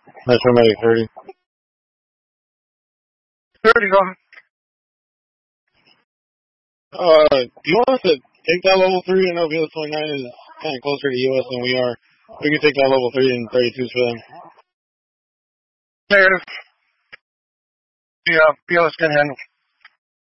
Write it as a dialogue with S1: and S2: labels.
S1: Metro Medic 30.
S2: 30, go ahead.
S1: Do you want us to take that level 3? I know BLS 29 is kind of closer to US than we are. We can take that level 3 and 32s for them.
S2: Negative. Yeah, BLS can handle.